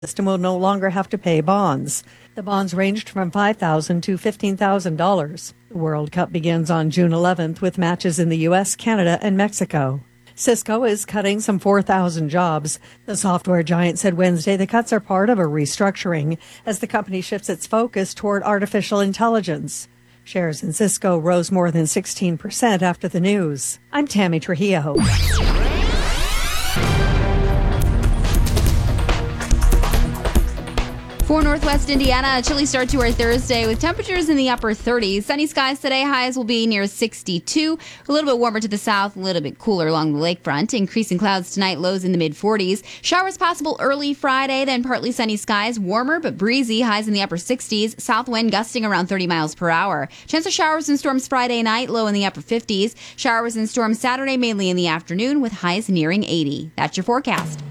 system will no longer have to pay bonds. The bonds ranged from $5,000 to $15,000. The World Cup begins on June 11th with matches in the U.S., Canada, and Mexico. Cisco is cutting some 4,000 jobs. The software giant said Wednesday the cuts are part of a restructuring as the company shifts its focus toward artificial intelligence. Shares in Cisco rose more than 16% after the news. I'm Tammy Trujillo. For Northwest Indiana, a chilly start to our Thursday with temperatures in the upper 30s. Sunny skies today. Highs will be near 62. A little bit warmer to the south, a little bit cooler along the lakefront. Increasing clouds tonight, lows in the mid-40s. Showers possible early Friday, then partly sunny skies. Warmer but breezy. Highs in the upper 60s. South wind gusting around 30 miles per hour. Chance of showers and storms Friday night, low in the upper 50s. Showers and storms Saturday, mainly in the afternoon, with highs nearing 80. That's your forecast.